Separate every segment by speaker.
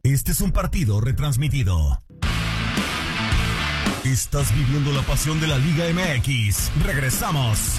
Speaker 1: Este es un partido retransmitido. Estás viviendo la pasión de la Liga MX. Regresamos.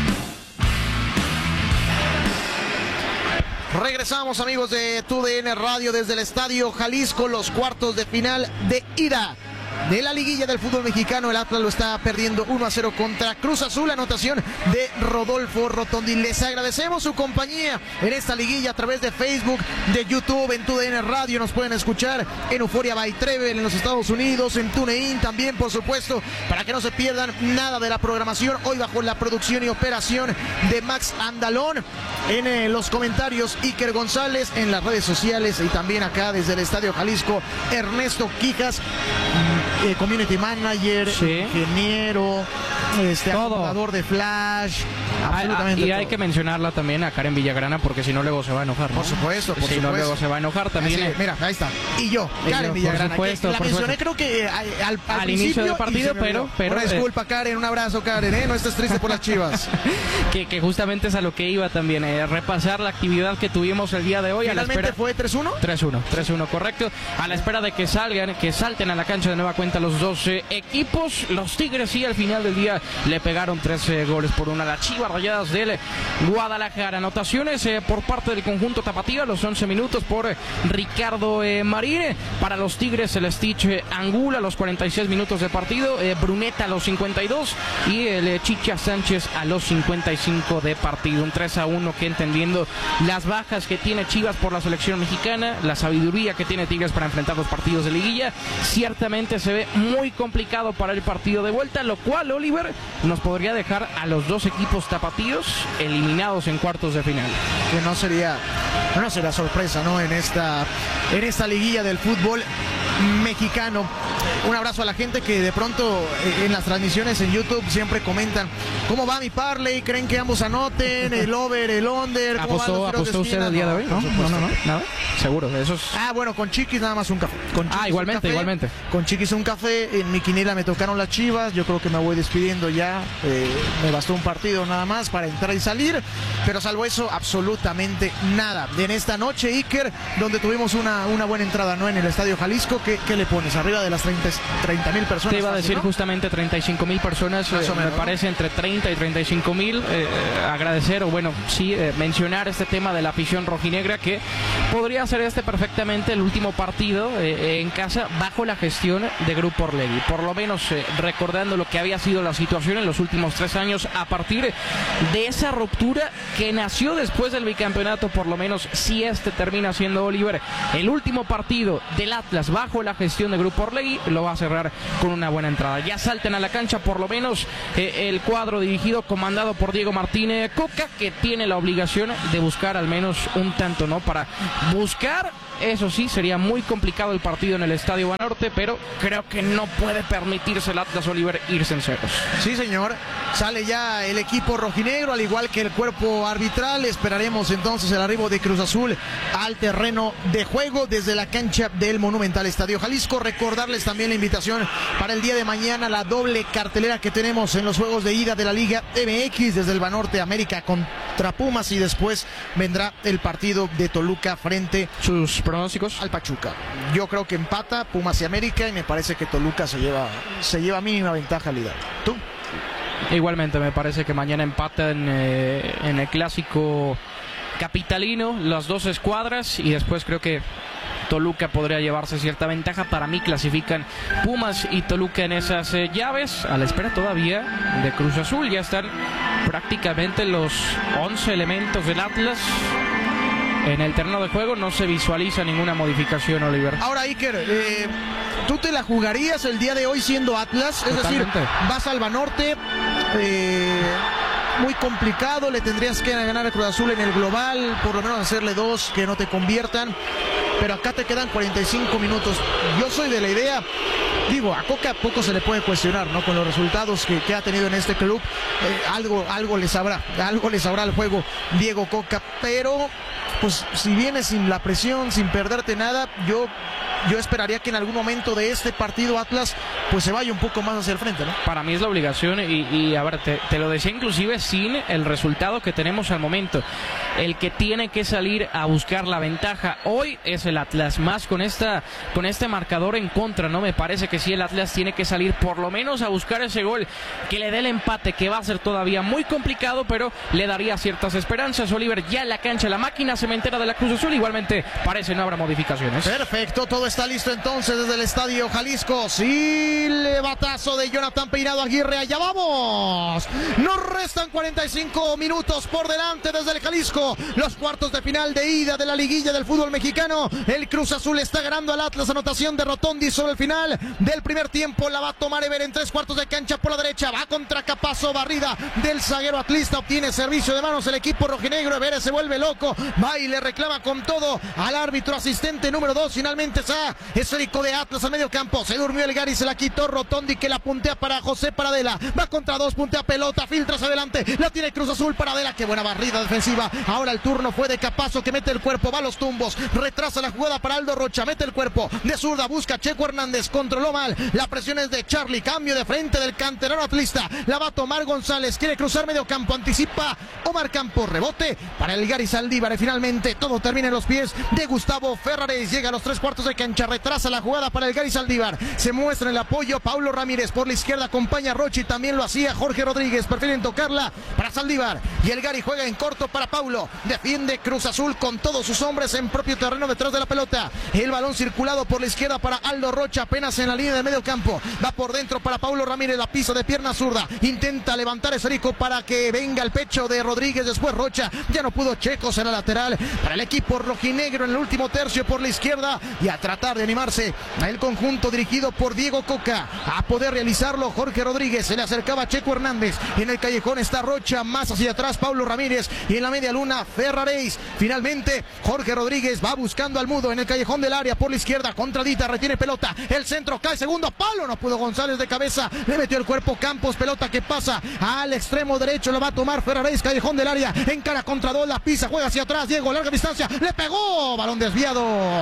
Speaker 2: Regresamos, amigos de TUDN Radio, desde el Estadio Jalisco, los cuartos de final de ida de la liguilla del fútbol mexicano. El Atlas lo está perdiendo 1-0 contra Cruz Azul, anotación de Rodolfo Rotondi. Les agradecemos su compañía en esta liguilla a través de Facebook, de YouTube, en TUDN Radio. Nos pueden escuchar en Euforia by Trevel en los Estados Unidos, en TuneIn también, por supuesto, para que no se pierdan nada de la programación. Hoy bajo la producción y operación de Max Andalón. En los comentarios, Iker González, en las redes sociales y también acá desde el Estadio Jalisco, Ernesto Quijas, community manager, sí, ingeniero, acomodador de Flash, absolutamente
Speaker 3: y hay que mencionarla también a Karen Villagrana, porque si no luego se va a enojar, ¿no?
Speaker 2: Por supuesto, por
Speaker 3: si
Speaker 2: supuesto.
Speaker 3: no luego se va a enojar también.
Speaker 2: Así, mira, ahí está. Y yo, Karen Villagrana,
Speaker 3: supuesto,
Speaker 2: la mencioné creo que al
Speaker 3: inicio del partido, pero
Speaker 2: una disculpa, Karen, un abrazo, Karen, no estés triste por las Chivas.
Speaker 3: que justamente es a lo que iba también, repasar la actividad que tuvimos el día de hoy.
Speaker 2: ¿Finalmente fue 3-1?
Speaker 3: 3-1, correcto. A la espera de que salten a la cancha de nueva cuenta los dos equipos. Los Tigres sí, al final del día le pegaron 3 goles por 1 a las Chivas Rayadas del Guadalajara. Anotaciones por parte del conjunto tapatío a los 11 minutos por Ricardo Marín. Para los Tigres el Stitch Angula a los 46 minutos de partido, Bruneta a los 52 y el Chicha Sánchez a los 55 de partido. Un 3-1 que, entendiendo las bajas que tiene Chivas por la selección mexicana, la sabiduría que tiene Tigres para enfrentar los partidos de liguilla, ciertamente se ve muy complicado para el partido de vuelta, lo cual, Oliver, nos podría dejar a los dos equipos tapatíos eliminados en cuartos de final.
Speaker 2: Que no sería sorpresa, ¿no? En esta liguilla del fútbol mexicano. Un abrazo a la gente que de pronto en las transmisiones en YouTube siempre comentan cómo va mi parlay, creen que ambos anoten, el over, el under.
Speaker 3: ¿Apostó usted el día de hoy? No, nada, seguro, eso es...
Speaker 2: bueno, con Chiquis nada más un café.
Speaker 3: Igualmente.
Speaker 2: Con Chiquis un café, en mi quiniela me tocaron las Chivas, yo creo que me voy despidiendo ya, me bastó un partido nada más para entrar y salir, pero salvo eso, absolutamente nada. En esta noche, Iker, donde tuvimos una buena entrada, ¿no? En el Estadio Jalisco, ¿qué le pones? Arriba de las 30,000 personas.
Speaker 3: Te iba a decir, ¿no? Justamente 35,000 personas, me parece entre 30 y 35,000. Agradecer, mencionar este tema de la afición rojinegra, que podría ser perfectamente el último partido en casa bajo la gestión de Grupo Orlegui, por lo menos recordando lo que había sido la situación en los últimos 3 años, a partir de esa ruptura que nació después del bicampeonato. Por lo menos, si termina siendo, Oliver, el último partido del Atlas bajo la gestión de Grupo Orlegui, lo va a cerrar con una buena entrada. Ya salten a la cancha por lo menos el cuadro dirigido, comandado por Diego Martínez Coca, que tiene la obligación de buscar al menos un tanto, ¿no? Para buscar, eso sí, sería muy complicado el partido en el Estadio Banorte, pero creo que no puede permitirse el Atlas, Oliver, irse en ceros.
Speaker 2: Sí, señor. Sale ya el equipo rojinegro, al igual que el cuerpo arbitral. Esperaremos entonces el arribo de Cruz Azul al terreno de juego desde la cancha del Monumental Estadio Jalisco. Recordarles también la invitación para el día de mañana, la doble cartelera que tenemos en los juegos de ida de la Liga MX, desde el Banorte, América contra Pumas, y después vendrá el partido de Toluca frente
Speaker 3: sus pronósticos
Speaker 2: al Pachuca. Yo creo que empata Pumas y América, y me parece que Toluca se lleva mínima ventaja al líder. ¿Tú?
Speaker 3: Igualmente, me parece que mañana empatan en el clásico capitalino las dos escuadras, y después creo que Toluca podría llevarse cierta ventaja. Para mí clasifican Pumas y Toluca en esas llaves, a la espera todavía de Cruz Azul. Ya están prácticamente los 11 elementos del Atlas en el terreno de juego. No se visualiza ninguna modificación, Oliver.
Speaker 2: Ahora, Iker, ¿tú te la jugarías el día de hoy siendo Atlas?
Speaker 3: Totalmente.
Speaker 2: Es decir, vas al Banorte, muy complicado, le tendrías que ganar a Cruz Azul en el global, por lo menos hacerle 2 que no te conviertan, pero acá te quedan 45 minutos. Yo soy de la idea, a Coca poco se le puede cuestionar, ¿no? Con los resultados que ha tenido en este club, algo le sabrá al juego Diego Coca, pero pues si vienes sin la presión, sin perderte nada, yo esperaría que en algún momento de este partido Atlas pues se vaya un poco más hacia el frente, ¿no?
Speaker 3: Para mí es la obligación y a ver, te lo decía inclusive sin el resultado que tenemos al momento. El que tiene que salir a buscar la ventaja hoy es el Atlas, más con este marcador en contra, ¿no? Me parece que sí, el Atlas tiene que salir por lo menos a buscar ese gol que le dé el empate, que va a ser todavía muy complicado, pero le daría ciertas esperanzas. Oliver, ya en la cancha, la máquina cementera de la Cruz Azul, igualmente parece no habrá modificaciones.
Speaker 2: Perfecto, todo está listo entonces desde el Estadio Jalisco. Sí, levatazo de Jonathan Peinado Aguirre, allá vamos. Nos restan 45 minutos por delante desde el Jalisco. Los cuartos de final de ida de la liguilla del fútbol mexicano. El Cruz Azul está ganando al Atlas, anotación de Rotondi sobre el final del primer tiempo. La va a tomar Ever en 3/4 de cancha por la derecha. Va contra Capazo, barrida del zaguero atlista. Obtiene servicio de manos el equipo rojinegro. Ever se vuelve loco. Va y le reclama con todo al árbitro asistente número 2. Finalmente está esférico de Atlas al medio campo. Se durmió el Gary, se la quitó Rotondi, que la puntea para José Paradela. Va contra 2, puntea pelota, filtra hacia adelante. La tiene Cruz Azul. Paradela, qué buena barrida defensiva. Ahora el turno fue de Capazo, que mete el cuerpo, va a los tumbos, retrasa la jugada para Aldo Rocha, mete el cuerpo de zurda, busca Checo Hernández, controló mal. La presión es de Charlie, cambio de frente del canterano atlista. La va a tomar González, quiere cruzar medio campo, anticipa Omar Campos, rebote para el Gary Saldívar. Y finalmente todo termina en los pies de Gustavo Ferrares. Llega a los 3/4 de cancha, retrasa la jugada para el Gary Saldívar. Se muestra en el apoyo Paulo Ramírez por la izquierda, acompaña a Rochi, también lo hacía Jorge Rodríguez. Prefieren tocarla para Saldívar y el Gary juega en corto para Paulo. Defiende Cruz Azul con todos sus hombres en propio terreno detrás de la pelota. El balón circulado por la izquierda para Aldo Rocha, apenas en la línea de medio campo. Va por dentro para Paulo Ramírez, la pisa de pierna zurda. Intenta levantar esférico para que venga el pecho de Rodríguez. Después Rocha, ya no pudo. Checo será lateral para el equipo rojinegro en el último tercio por la izquierda. Y a tratar de animarse a el conjunto dirigido por Diego Coca. A poder realizarlo Jorge Rodríguez. Se le acercaba Checo Hernández. En el callejón está Rocha, más hacia atrás Paulo Ramírez. Y en la media luna Ferraréis. Finalmente Jorge Rodríguez va buscando al Mudo en el callejón del área por la izquierda. Contradita, retiene pelota. El centro cae, segundo palo. No pudo González de cabeza. Le metió el cuerpo Campos. Pelota que pasa al extremo derecho. Lo va a tomar Ferraréis. Callejón del área. Encara contra dos. La pisa. Juega hacia atrás. Diego, larga distancia. Le pegó. Balón desviado.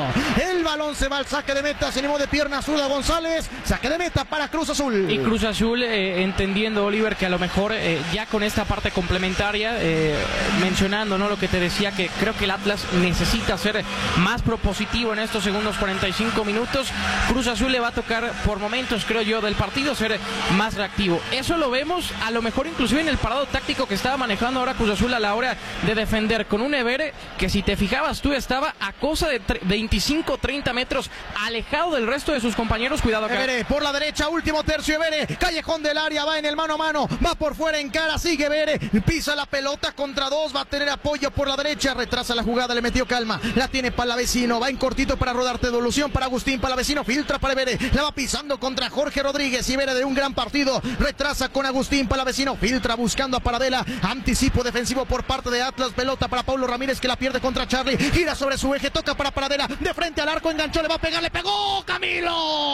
Speaker 2: El balón se va al saque de meta. Se animó de pierna zurda González. Saque de meta para Cruz Azul.
Speaker 3: Y Cruz Azul entendiendo, Oliver, que a lo mejor ya con esta parte complementaria, mencionando, ¿no?, lo que te decía, que creo que el Atlas necesita ser más propositivo en estos segundos 45 minutos. Cruz Azul le va a tocar por momentos, creo yo, del partido ser más reactivo. Eso lo vemos a lo mejor inclusive en el parado táctico que estaba manejando ahora Cruz Azul a la hora de defender, con un Ever que, si te fijabas tú, estaba a cosa de 25-30 metros alejado del resto de sus compañeros. Cuidado acá.
Speaker 2: Ever por la derecha, último tercio. Ever, callejón del área, va en el mano a mano, va por fuera, en cara, sigue Ever, pisa la pelota contra dos, va a tener apoyo por la derecha, retrasa la jugada, le metió calma, la tiene Palavecino, va en cortito para rodarte, devolución para Agustín Palavecino, filtra para Ever, la va pisando contra Jorge Rodríguez. Y Ever de un gran partido, retrasa con Agustín Palavecino, filtra buscando a Paradela, anticipo defensivo por parte de Atlas, pelota para Paulo Ramírez, que la pierde contra Charlie, gira sobre su eje, toca para Paradela, de frente al arco, enganchó, le va a pegar, le pegó Camilo.